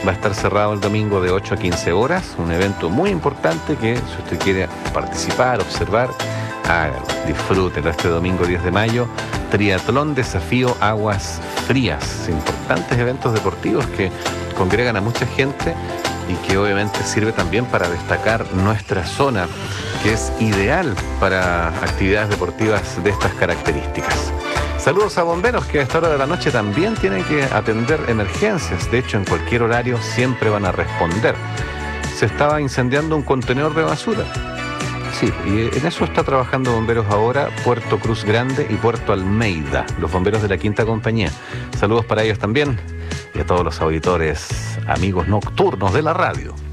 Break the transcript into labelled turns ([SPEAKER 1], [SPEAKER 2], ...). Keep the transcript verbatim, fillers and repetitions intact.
[SPEAKER 1] va a estar cerrado el domingo de ocho a quince horas, un evento muy importante que, si usted quiere participar, observar, hágalo, disfrútelo este domingo diez de mayo, Triatlón Desafío Aguas Frías, importantes eventos deportivos que congregan a mucha gente y que obviamente sirve también para destacar nuestra zona, que es ideal para actividades deportivas de estas características. Saludos a bomberos que a esta hora de la noche también tienen que atender emergencias. De hecho, en cualquier horario siempre van a responder. Se estaba incendiando un contenedor de basura. Sí, y en eso está trabajando bomberos ahora, Puerto Cruz Grande y Puerto Almeida, los bomberos de la Quinta Compañía. Saludos para ellos también y a todos los auditores, amigos nocturnos de la radio.